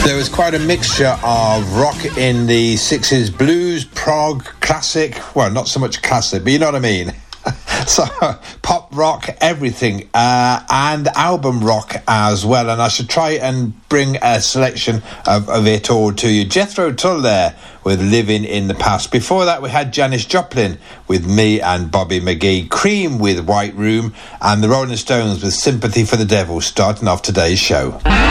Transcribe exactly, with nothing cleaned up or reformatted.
There was quite a mixture of rock in the sixties, blues, prog, classic, well, not so much classic, but you know what I mean. So, pop rock, everything, uh, and album rock as well. And I should try and bring a selection of, of it all to you. Jethro Tull there with Living in the Past. Before that, we had Janis Joplin with Me and Bobby McGee, Cream with White Room, and the Rolling Stones with Sympathy for the Devil, starting off today's show.